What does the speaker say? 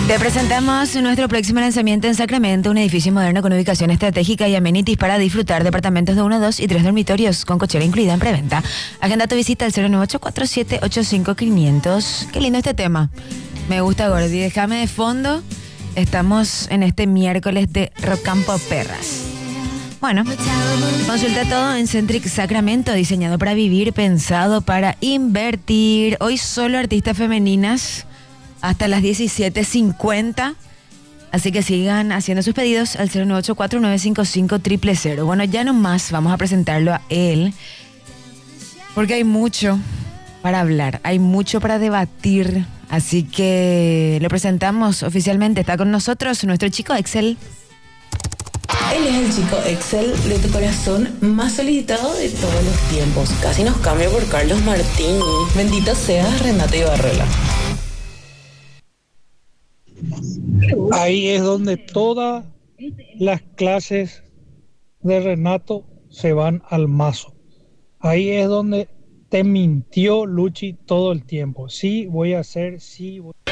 Te presentamos nuestro próximo lanzamiento en Sacramento, un edificio moderno con ubicación estratégica y amenities para disfrutar departamentos de 1, 2 y 3 dormitorios con cochera incluida en preventa. Agenda tu visita al 098-4785-500. Qué lindo este tema. Me gusta, Gordi. Déjame de fondo. Estamos en este miércoles de Rocampo Perras. Bueno, consulta todo en Centric Sacramento, diseñado para vivir, pensado para invertir. Hoy solo artistas femeninas hasta las 17:50. Así que sigan haciendo sus pedidos al 098-4955-000. Bueno, ya nomás vamos a presentarlo a él, porque hay mucho para hablar, hay mucho para debatir. Así que lo presentamos oficialmente. Está con nosotros nuestro chico Excel. Él es el chico Excel de tu corazón más solicitado de todos los tiempos. Casi nos cambia por Carlos Martín. Bendito seas, Renato Ibarrola. Ahí es donde todas las clases de Renato se van al mazo. Ahí es donde te mintió Luchi todo el tiempo. Sí, voy a hacer, sí, voy...